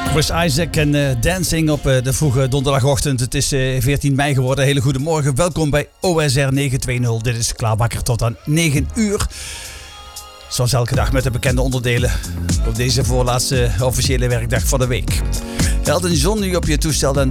Chris Isaac en Dancing op de vroege donderdagochtend. Het is 14 mei geworden. Hele goede morgen. Welkom bij OSR 920. Dit is Klaarbakker tot aan 9 uur. Zoals elke dag met de bekende onderdelen op deze voorlaatste officiële werkdag van de week. Elton John nu op je toestel en